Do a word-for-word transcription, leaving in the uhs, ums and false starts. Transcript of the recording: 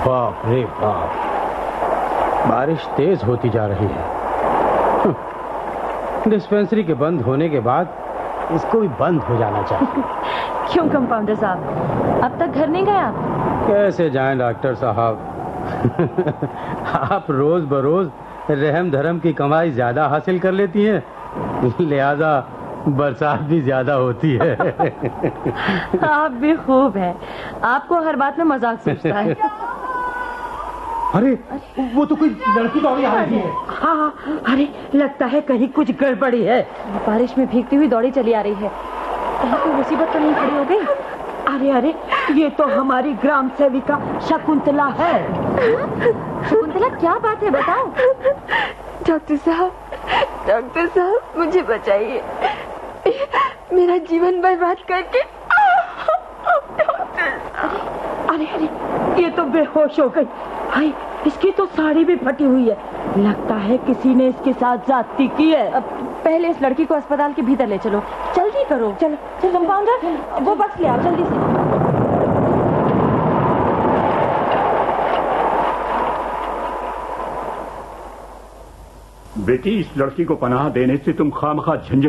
बाप रे बाप, बारिश तेज होती जा रही है। डिस्पेंसरी के बंद होने के बाद इसको भी बंद हो जाना चाहिए। क्यों कंपाउंडर साहब, अब तक घर नहीं गए आप? कैसे जाएं डॉक्टर साहब। आप रोज बरोज रहम धर्म की कमाई ज्यादा हासिल कर लेती हैं, लिहाजा बरसात भी ज्यादा होती है। आप भी खूब हैं, आपको हर बात में मजाक सूझता है। अरे वो तो कोई लड़की दौड़ी आ रही है। हाँ हाँ, अरे लगता है कहीं कुछ गड़बड़ी है। बारिश में भीगती हुई दौड़ी चली आ रही है, कहीं कोई मुसीबत तो नहीं खड़ी हो गई? अरे अरे, ये तो हमारी ग्राम सेविका शकुंतला है। शकुंतला, क्या बात है, बताओ। डॉक्टर साहब, डॉक्टर साहब मुझे बचाइए, मेरा जीवन बर्बाद करके। अरे अरे, ये तो बेहोश हो गई। हाय, इसकी तो साड़ी भी फटी हुई है, लगता है किसी ने इसके साथ ज्यादती की है। अब पहले इस लड़की को अस्पताल के भीतर ले चलो, जल्दी करो। चलो चलो कंपाउंडर, वो बक्स ले आओ जल्दी से। बेटी, इस लड़की को पनाह देने से तुम खामखा झंझट